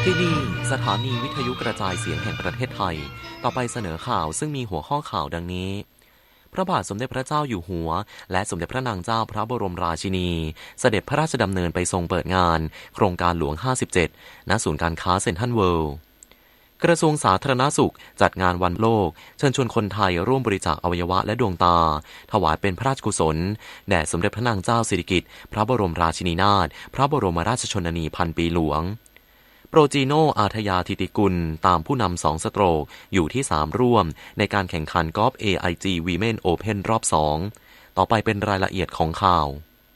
ที่นี่สถานีวิทยุกระจายเสียงแห่งประเทศไทยต่อไปเสนอข่าวซึ่งมีหัวข้อข่าวดังนี้พระบาทสมเด็จพระเจ้าอยู่หัวและสมเด็จพระนางเจ้าพระบรมราชินีเสด็จพระราชดำเนินไปทรงเปิดงานโครงการหลวง57ณศูนย์การค้าเซ็นทรัลเวิลด์กระทรวงสาธารณสุขจัดงานวันโลกเชิญชวนคนไทยร่วมบริจาคอวัยวะและดวงตาถวายเป็นพระราชกุศลแด่สมเด็จพระนางเจ้าสิริกิติ์พระบรมราชินีนาถพระบรมราชชนนีพันปีหลวงโปรจีโนอาทยาธิติกุลตามผู้นำ2สโตรกอยู่ที่3ร่วมในการแข่งขันกอล์ฟ AIG Women Open รอบ2ต่อไปเป็นรายละเอียดของข่าว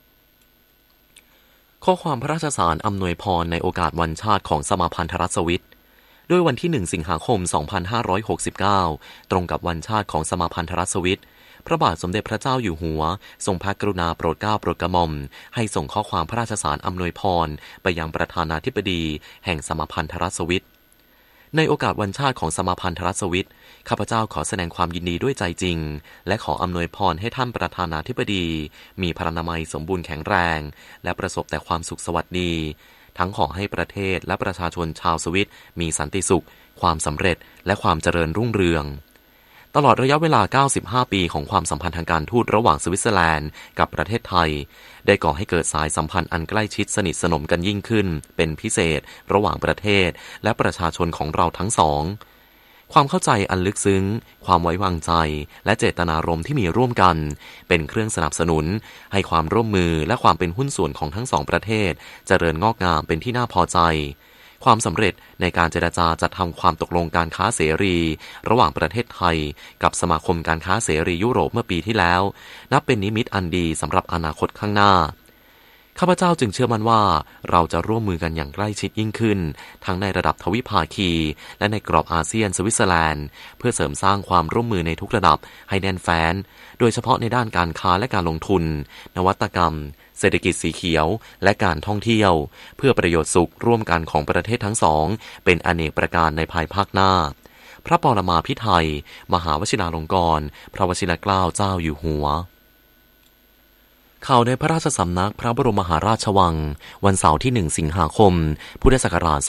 ข้อความพระราชสารอำนวยพรในโอกาสวันชาติของสมาพันธรัฐสวิสด้วยวันที่1สิงหาคม2569ตรงกับวันชาติของสมาพันธรัฐสวิสพระบาทสมเด็จพระเจ้าอยู่หัวทรงพระกรุณาโปรดเกล้าโปรดกระหม่อมให้ส่งข้อความพระราชสารอำนวยพรไปยังประธานาธิบดีแห่งสมาพันธรัฐสวิสในโอกาสวันชาติของสมาพันธรัฐสวิสข้าพเจ้าขอแสดงความยินดีด้วยใจจริงและขออำนวยพรให้ท่านประธานาธิบดีมีพรรณนามัยสมบูรณ์แข็งแรงและประสบแต่ความสุขสวัสดีทั้งขอให้ประเทศและประชาชนชาวสวิสมีสันติสุขความสำเร็จและความเจริญรุ่งเรืองตลอดระยะเวลา95ปีของความสัมพันธ์ทางการทูตระหว่างสวิตเซอร์แลนด์กับประเทศไทยได้ก่อให้เกิดสายสัมพันธ์อันใกล้ชิดสนิทสนมกันยิ่งขึ้นเป็นพิเศษระหว่างประเทศและประชาชนของเราทั้งสองความเข้าใจอันลึกซึ้งความไว้วางใจและเจตนารมณ์ที่มีร่วมกันเป็นเครื่องสนับสนุนให้ความร่วมมือและความเป็นหุ้นส่วนของทั้งสองประเทศเจริญงอกงามเป็นที่น่าพอใจความสำเร็จในการเจรจาจัดทำความตกลงการค้าเสรีระหว่างประเทศไทยกับสมาคมการค้าเสรียุโรปเมื่อปีที่แล้วนับเป็นนิมิตอันดีสำหรับอนาคตข้างหน้าข้าพเจ้าจึงเชื่อมั่นว่าเราจะร่วมมือกันอย่างใกล้ชิดยิ่งขึ้นทั้งในระดับทวิภาคีและในกรอบอาเซียนสวิตเซอร์แลนด์เพื่อเสริมสร้างความร่วมมือในทุกระดับให้แน่นแฟ้นโดยเฉพาะในด้านการค้าและการลงทุนนวัตกรรมเศรษฐกิจสีเขียวและการท่องเที่ยวเพื่อประโยชน์สุขร่วมกันของประเทศทั้งสองเป็นอเนกประการในภายภาคหน้าพระปรมาภิไธยมหาวชิราลงกรณ์พระวชิรเกล้าเจ้าอยู่หัวข่าวในพระราชสำนักพระบรมมหาราชวังวันเสาร์ที่1สิงหาคมพุทธศักราช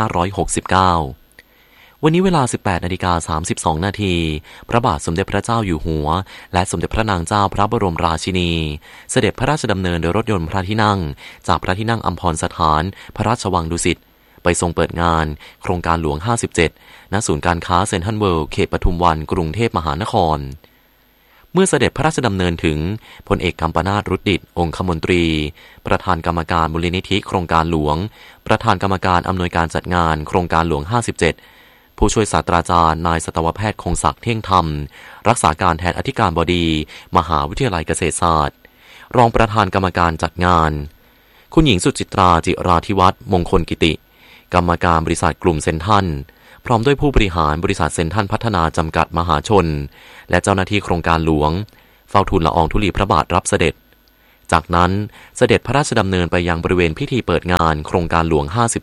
2569วันนี้เวลา 18:32 นาทีพระบาทสมเด็จพระเจ้าอยู่หัวและสมเด็จพระนางเจ้าพระบรมราชินีเสด็จพระราชดำเนินโดยรถยนต์พระที่นั่งจากพระที่นั่งอัมพรสถานพระราชวังดุสิตไปทรงเปิดงานโครงการหลวง57ณศูนย์การค้าเซ็นทรัลเวิลด์เขตปทุมวันกรุงเทพมหานครเมื่อเสด็จพระราชดำเนินถึงพลเอกกัมปนาท รุตดิษฐ์องคมนตรีประธานกรรมการมูลนิธิโครงการหลวงประธานกรรมการอำนวยการจัดงานโครงการหลวง57ผู้ช่วยศาสตราจารย์นายสัตวแพทย์คงศักดิ์เที่ยงธรรมรักษาการแทนอธิการบดีมหาวิทยาลัยเกษตรศาสตร์รองประธานกรรมการจัดงานคุณหญิงสุจิตราจิราธิวัฒน์มงคลกิติกรรมการบริษัทกลุ่มเซ็นทรัลพร้อมด้วยผู้บริหารบริษัทเซ็นทรัลพัฒนาจำกัดมหาชนและเจ้าหน้าที่โครงการหลวงเฝ้าทูลละอองธุลีพระบาทรับเสด็จจากนั้นเสด็จพระราชดำเนินไปยังบริเวณพิธีเปิดงานโครงการหลวง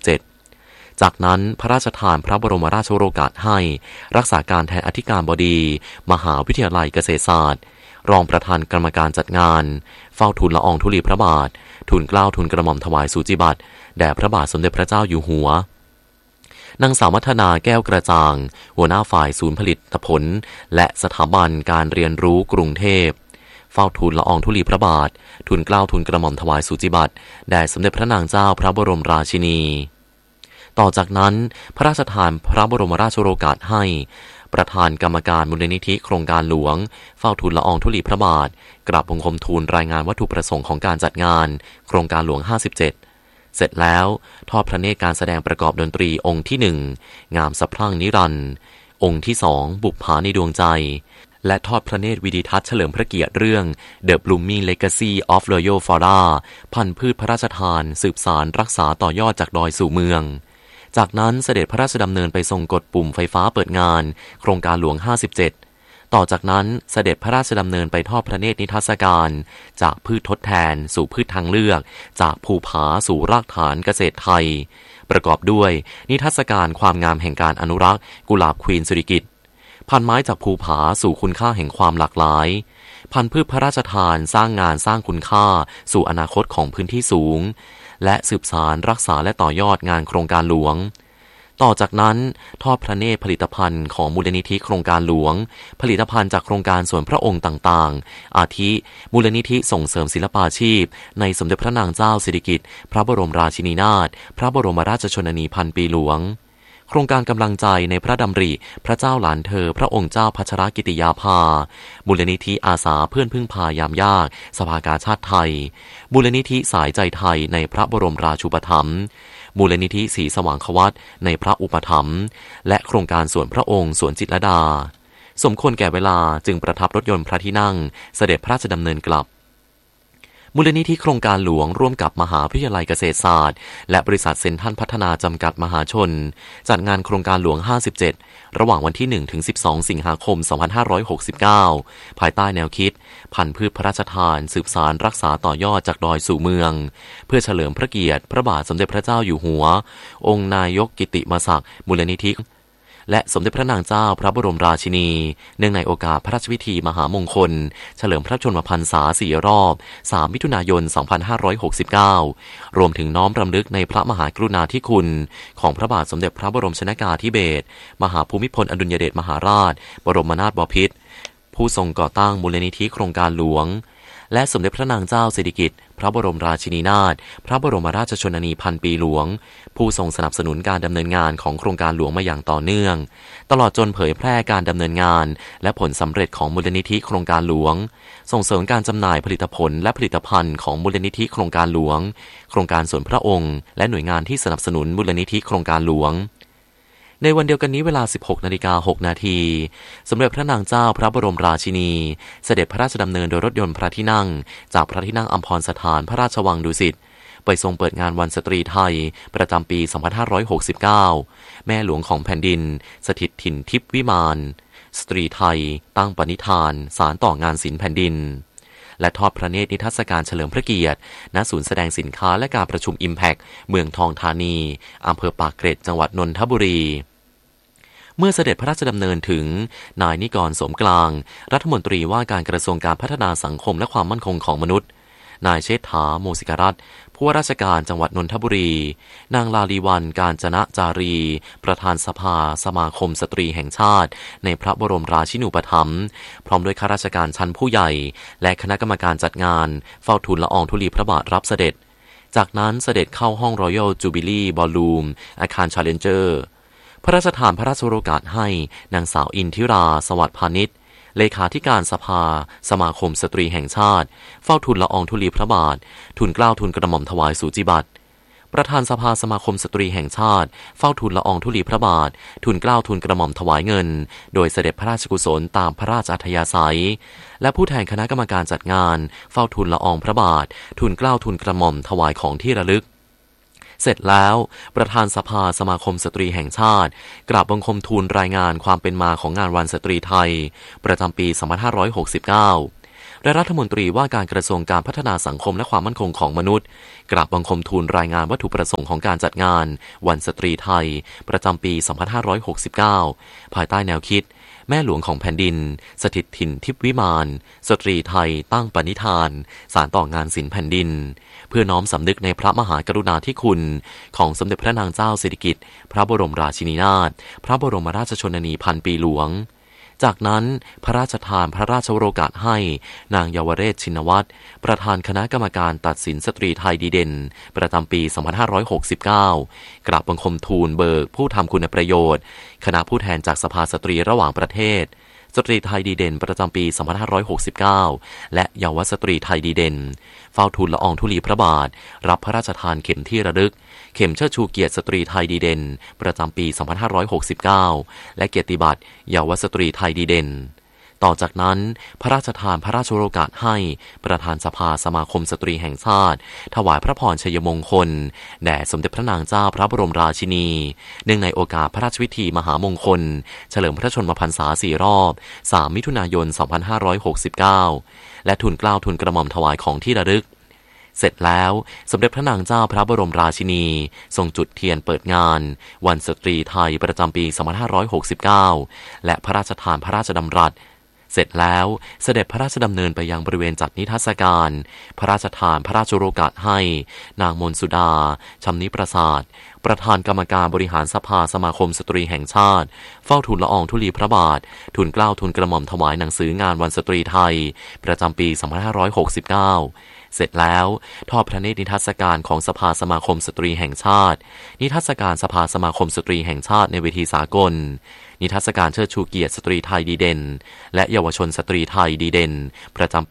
57จากนั้นพระราชทานพระบรมราชโองการให้รักษาการแทนอธิการบดีมหาวิทยาลัยเกษตรศาสตร์รองประธานกรรมการจัดงานเฝ้าทูลละอองธุลีพระบาททูลเกล้าทูลกระหม่อมถวายสูจิบัตรแด่พระบาทสมเด็จพระเจ้าอยู่หัวนางสาวมัทนาแก้วกระจ่างหัวหน้าฝ่ายศูนย์ผลิตผลและสถาบันการเรียนรู้กรุงเทพเฝ้าทูลละอองธุลีพระบาททูลเกล้าทูลกระหม่อมถวายสูจิบัตรแด่สมเด็จพระนางเจ้าพระบรมราชินีต่อจากนั้นพระราชทานพระบรมราชโองการให้ประธานกรรมการมูลนิธิโครงการหลวงเฝ้าทูลละอองธุลีพระบาทกราบบังคมทูลรายงานวัตถุประสงค์ของการจัดงานโครงการหลวง57เสร็จแล้วทอดพระเนตรการแสดงประกอบดนตรีองค์ที่1งามสะพรั่งนิรันดร์องค์ที่2บุปผาในดวงใจและทอดพระเนตรวิดิทัศน์เฉลิมพระเกียรติเรื่อง The Blooming Legacy of Royal Flora พันธุ์พืชพระราชทานสืบสานรักษาต่อยอดจากดอยสู่เมืองจากนั้นเสด็จพระราชดำเนินไปทรงกดปุ่มไฟฟ้าเปิดงานโครงการหลวง57ต่อจากนั้นเสด็จพระราชดำเนินไปทอดพระเนตรนิทรรศการจากพืชทดแทนสู่พืชทางเลือกจากภูผาสู่รากฐานเกษตรไทยประกอบด้วยนิทรรศการความงามแห่งการอนุรักษ์กุหลาบควีนสิริกิติ์พันไม้จากภูผาสู่คุณค่าแห่งความหลากหลายพันธุ์พืชพระราชทานสร้างงานสร้างคุณค่าสู่อนาคตของพื้นที่สูงและสืบสานรักษาและต่อยอดงานโครงการหลวงต่อจากนั้นทอดพระเนตรผลิตภัณฑ์ของมูลนิธิโครงการหลวงผลิตภัณฑ์จากโครงการส่วนพระองค์ต่างๆอาทิมูลนิธิส่งเสริมศิลปาชีพในสมเด็จพระนางเจ้าสิริกิติ์พระบรมราชินีนาถพระบรมราชชนนีพันปีหลวงโครงการกำลังใจในพระดำริพระเจ้าหลานเธอพระองค์เจ้าพัชรกิติยาภามูลนิธิอาสาเพื่อนพึ่งพายามยากสภากาชาติไทยมูลนิธิสายใจไทยในพระบรมราชูปถัมภ์มูลนิธิศรีสว่างควัตในพระอุปถัมภ์และโครงการสวนพระองค์สวนจิตรลดาสมควรแก่เวลาจึงประทับรถยนต์พระที่นั่งเสด็จพระราชดำเนินกลับมูลนิธิโครงการหลวงร่วมกับมหาวิทยาลัยเกษตรศาสตร์และบริษัทเซ็นทรัลพัฒนาจำกัดมหาชนจัดงานโครงการหลวง57ระหว่างวันที่1ถึง12สิงหาคม2569ภายใต้แนวคิดพันธุ์พืชพระราชทานสืบสานรักษาต่อยอดจากดอยสู่เมืองเพื่อเฉลิมพระเกียรติพระบาทสมเด็จพระเจ้าอยู่หัวองค์นายกกิติมศักดิ์มูลนิธิและสมเด็จพระนางเจ้าพระบรมราชินีเนื่องในโอกาสพระราชพิธีมหามงคลเฉลิมพระชนมพรรษา4 รอบ3มิถุนายน2569รวมถึงน้อมรำลึกในพระมหากรุณาธิคุณของพระบาทสมเด็จพระบรมชนกาธิเบศรมหาภูมิพลอดุลยเดชมหาราชบรมนาถบพิตรผู้ทรงก่อตั้งมูลนิธิโครงการหลวงและสมเด็จพระนางเจ้าสิริกิติ์พระบรมราชินีนาถพระบรมราชชนนีพันปีหลวงผู้ทรงสนับสนุนการดำเนินงานของโครงการหลวงมาอย่างต่อเนื่องตลอดจนเผยแพร่การดำเนินงานและผลสำเร็จของมูลนิธิโครงการหลวงส่งเสริมการจำหน่ายผลิตผลและผลิตภัณฑ์ของมูลนิธิโครงการหลวงโครงการส่วนพระองค์และหน่วยงานที่สนับสนุนมูลนิธิโครงการหลวงในวันเดียวกันนี้เวลา 16:06 น.สมเด็จพระนางเจ้าพระบรมราชินีเสด็จพระราชดำเนินโดยรถยนต์พระที่นั่งจากพระที่นั่งอัมพรสถานพระราชวังดุสิตไปทรงเปิดงานวันสตรีไทยประจำปี 2569 แม่หลวงของแผ่นดินสถิตถิ่นทิพย์วิมานสตรีไทยตั้งปณิธานสารต่องานศิลป์แผ่นดินและทอดพระเนตรนิทรรศการเฉลิมพระเกียรติณศูนย์แสดงสินค้าและการประชุม Impact เมืองทองธานีอำเภอปากเกร็ดจังหวัดนนทบุรีเมื่อเสด็จพระราชดำเนินถึงนายนิกร สมกลางรัฐมนตรีว่าการกระทรวงการพัฒนาสังคมและความมั่นคงของมนุษย์นายเชษฐาโมสิกรัตน์ผู้ว่าราชการจังหวัดนนทบุรีนางลาลีวรรณ กาญจนะจารีประธานสภาสมาคมสตรีแห่งชาติในพระบรมราชินูปถัมภ์พร้อมด้วยข้าราชการชั้นผู้ใหญ่และคณะกรรมการจัดงานเฝ้าทูลละอองธุลีพระบาทรับเสด็จจากนั้นเสด็จเข้าห้อง Royal Jubilee Ballroom อาคาร Challenger พระราชทานพระราชโองการให้นางสาวอินทิราสวัสดิ์พานิชเลขาธิการสภาสมาคมสตรีแห่งชาติเฝ้าทูลละอองธุลีพระบาททูลเกล้าทูลกระหม่อมถวายสูจิบัตรประธานสภาสมาคมสตรีแห่งชาติเฝ้าทูลละอองธุลีพระบาททูลเกล้าทูลกระหม่อมถวายเงินโดยเสด็จพระราชกุศลตามพระราชอัธยาศัยและผู้แทนคณะกรรมการจัดงานเฝ้าทูลละอองพระบาททูลเกล้าทูลกระหม่อมถวายของที่ระลึกเสร็จแล้วประธานสภาสมาคมสตรีแห่งชาติกราบบังคมทูลรายงานความเป็นมาของงานวันสตรีไทยประจำปี 2569 และรัฐมนตรีว่าการกระทรวงการพัฒนาสังคมและความมั่นคงของมนุษย์กราบบังคมทูลรายงานวัตถุประสงค์ของการจัดงานวันสตรีไทยประจำปี 2569 ภายใต้แนวคิดแม่หลวงของแผ่นดินสถิตถิ่นทิพย์วิมานสตรีไทยตั้งปณิธานสานต่องานศิลป์แผ่นดินเพื่อน้อมสำนึกในพระมหากรุณาธิคุณของสมเด็จพระนางเจ้าสิริกิติ์พระบรมราชินีนาถพระบรมราชชนนีพันปีหลวงจากนั้นพระราชทานพระราชโองการให้นางเยาวเรศชินวัตรประธานคณะกรรมการตัดสินสตรีไทยดีเด่นประจำปี 2569 กราบบังคมทูลเบิกผู้ทำคุณประโยชน์คณะผู้แทนจากสภาสตรีระหว่างประเทศสตรีไทยดีเด่นประจำปี 2569 และเยาวสตรีไทยดีเด่นเฝ้าทูลละอองธุลีพระบาทรับพระราชทานเข็มที่ระลึกเข็มเชิดชูเกียรติสตรีไทยดีเด่นประจำปี 2569 และเกียรติบัตรเยาวสตรีไทยดีเด่นต่อจากนั้นพระราชทานพระราชโองการให้ประธานสภาสมาคมสตรีแห่งชาติถวายพระพรชัยมงคลแด่สมเด็จพระนางเจ้าพระบรมราชินีเนื่องในโอกาสพระราชพิธีมหามงคลเฉลิมพระชนมพรรษา4 รอบ3มิถุนายน 2569 และทูลเกล้าทูลกระหม่อมถวายของที่ระลึกเสร็จแล้วสมเด็จพระนางเจ้าพระบรมราชินีทรงจุดเทียนเปิดงานวันสตรีไทยประจำปี 2569 และพระราชทานพระราชดำรัสเสร็จแล้วเสด็จพระราชดำเนินไปยังบริเวณจัดนิทรรศการพระราชทานพระราชโองการให้นางมนสุดาชำนิประสาทประธานกรรมการบริหารสภาสมาคมสตรีแห่งชาติเฝ้าทูลละอองธุลีพระบาททูลเกล้าทูลกระหม่อมถวายหนังสืองานวันสตรีไทยประจำปี 2569 เสร็จแล้วทอดพระเนตรนิทรรศการของสภาสมาคมสตรีแห่งชาตินิทรรศการสภาสมาคมสตรีแห่งชาติในเวทีสากลนิทรรศการเชิดชูเกียรติสตรีไทยดีเด่นและเยาวชนสตรีไทยดีเด่นประจำปี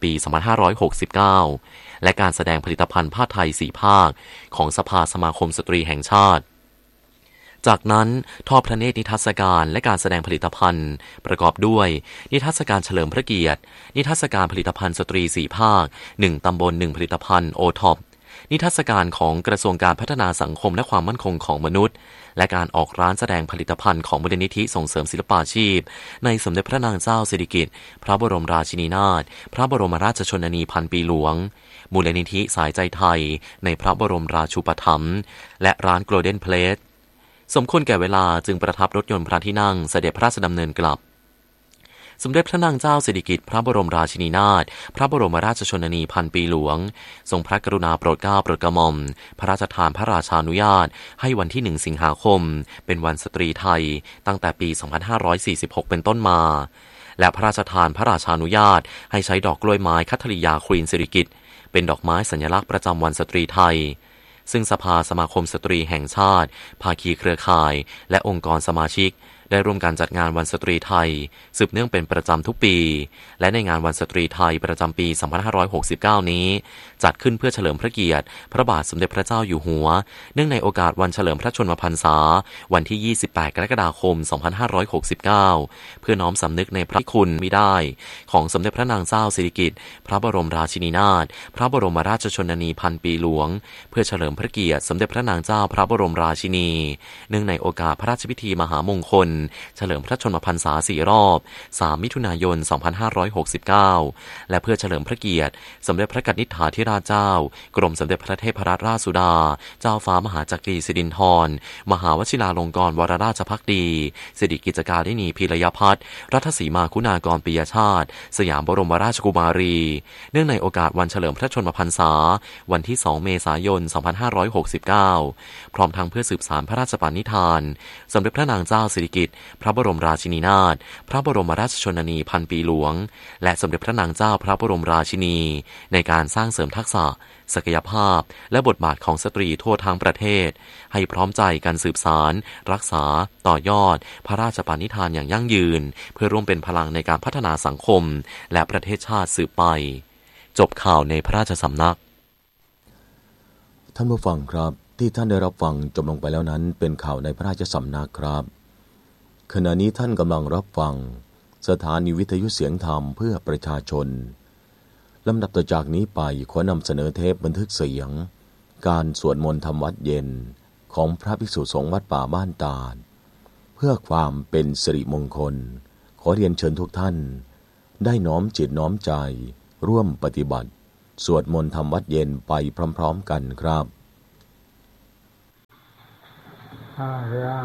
2569 และการแสดงผลิตภัณฑ์ผ้าไทย4ภาคของสภาสมาคมสตรีแห่งชาติจากนั้นทอดพระเนตรนิทรรศการและการแสดงผลิตภัณฑ์ประกอบด้วยนิทรรศการเฉลิมพระเกียรตินิทรรศการผลิตภัณฑ์สตรี4ภาค1ตำบล1ผลิตภัณฑ์โอท็อปนิทรรศการของกระทรวงการพัฒนาสังคมและความมั่นคงของมนุษย์และการออกร้านแสดงผลิตภัณฑ์ของมูลนิธิส่งเสริมศิลปาชีพในสมเด็จพระนางเจ้าสิริกิติ์พระบรมราชินีนาถพระบรมราชชนนีพันปีหลวงมูลนิธิสายใจไทยในพระบรมราชูปถัมภ์และร้านโกลเด้นเพลสสมควรแก่เวลาจึงประทับรถยนต์พระที่นั่งเสด็จพระราชดำเนินกลับสมเด็จพระนางเจ้าสิริกิติ์พระบรมราชินีนาถพระบรมราชชนนีพันปีหลวงทรงพระกรุณาโปรดเกล้าโปรดกระหม่อมพระราชทานพระราชานุญาตให้วันที่1 สิงหาคมเป็นวันสตรีไทยตั้งแต่ปี 2546 เป็นต้นมาและพระราชทานพระราชานุญาตให้ใช้ดอกกล้วยไม้คัทธริยาควีนสิริกิติ์เป็นดอกไม้สัญลักษณ์ประจำวันสตรีไทยซึ่งสภาสมาคมสตรีแห่งชาติภาคีเครือข่ายและองค์กรสมาชิกได้ร่วมกันจัดงานวันสตรีไทยสืบเนื่องเป็นประจำทุกปีและในงานวันสตรีไทยประจำปี 2569 นี้จัดขึ้นเพื่อเฉลิมพระเกียรติพระบาทสมเด็จพระเจ้าอยู่หัวเนื่องในโอกาสวันเฉลิมพระชนมพรรษาวันที่ 28 กรกฎาคม 2569 เพื่อน้อมสำนึกในพระคุณมิได้ของสมเด็จพระนางเจ้าสิริกิติ์พระบรมราชินีนาถพระบรมราชชนนีพันปีหลวงเพื่อเฉลิมพระเกียรติสมเด็จพระนางเจ้าพระบรมราชินีเนื่องในโอกาสพระราชพิธีมหามงคลเฉลิมพระชนมพรรษา4 รอบ3 มิถุนายน 2569และเพื่อเฉลิมพระเกียรติสมเด็จพระกนิษฐาธิราชเจ้ากรมสมเด็จพระเทพรัตนราชสุดาเจ้าฟ้ามหาจักรีสิรินธรมหาวชิราลงกรณ์วรราชภักดีสิริกิจการินีพีรยพัฒน์รัตสีมาคุณากรปิยชาติสยามบรมราชกุมารีเนื่องในโอกาสวันเฉลิมพระชนมพรรษาวันที่2 เมษายน 2569พร้อมทั้งเพื่อสืบสานพระราชปณิธานสมเด็จพระนางเจ้าสิริกิติ์พระบรมราชินีนาถพระบรมราชชนนีพันปีหลวงและสมเด็จพระนางเจ้าพระบรมราชินีในการสร้างเสริมทักษะศักยภาพและบทบาทของสตรีทั่วทั้งประเทศให้พร้อมใจกันสืบสานรักษาต่อยอดพระราชปณิธานอย่างยั่งยืนเพื่อร่วมเป็นพลังในการพัฒนาสังคมและประเทศชาติสืบไปจบข่าวในพระราชสำนักท่านผู้ฟังครับที่ท่านได้รับฟังจบลงไปแล้วนั้นเป็นข่าวในพระราชสำนักครับขณะนี้ท่านกำลังรับฟังสถานีวิทยุเสียงธรรมเพื่อประชาชนลำดับต่อจากนี้ไปขอนำเสนอเทปบันทึกเสียงการสวดมนต์ทำวัดเย็นของพระภิกษุสงฆ์วัดป่าบ้านตาดเพื่อความเป็นสิริมงคลขอเรียนเชิญทุกท่านได้น้อมจิตน้อมใจร่วมปฏิบัติสวดมนต์ทำวัดเย็นไปพร้อมๆกันครับ